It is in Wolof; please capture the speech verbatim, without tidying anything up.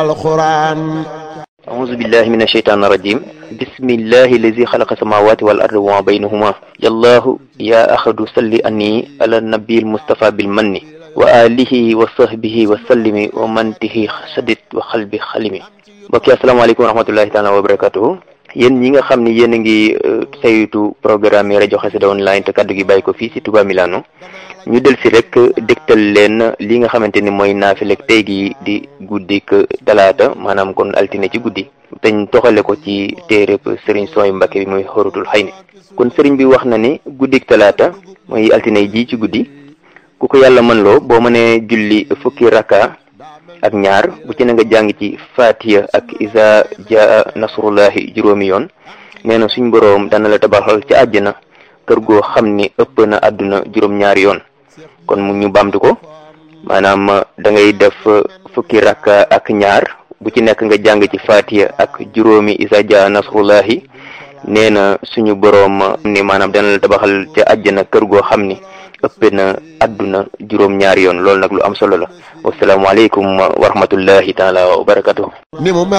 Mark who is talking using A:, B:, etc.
A: القرآن
B: أعوذ بالله من الشيطان الرجيم بسم الله الذي خلق السماوات والأرض وما بينهما يا الله يا أحد صل أني على النبي المصطفى بالمن وآله وصحبه وسلم ومن به سدد وقلب خلمي mbokki asalaamaaleykum wa rahmatullahi taala wa barakatuhu yéen ñi nga xam ni yéen a ngi saytu programme rajo Xassida online te kaddu gi bàyyi ko fii si Touba Milano ñu del si rek dégtal leen li nga xamante ni mooy naafilek tey gi di guddik talaata maanaam kon altine ci guddi teñ toxale ko ci téereb sëriñ Sooy Mbàkke bi mooy Xóorutul Xayni kon sëriñ bi wax na ni guddik talaata mooy altine ji ci guddi ku ko yàlla mën loo boo mënee julli fukki rakka ak ñaar bu ci na nga jàng ci Fatiha ak Iza Jaa Nasrullahi juróomi yoon nee na suñ boroom dana la tabaxal ci àjjana kër goo xam ni ëpp na àdduna juróom-ñaari yoon kon mu ñu bamtu ko maanaam da ngay def fukki rakka ak ñaar bu ci nekk nga jàng ci Fatiha ak juróomi Iza Jaa Nasrullahi nee na suñu boroom ni maanaam dana la tabaxal ci àjjana kër goo xam ni ëpp na àdduna juróom-ñaari yoon loolu nag lu am solo la wasalaamaaleykum wa rahmatullahi taala wa barakatuh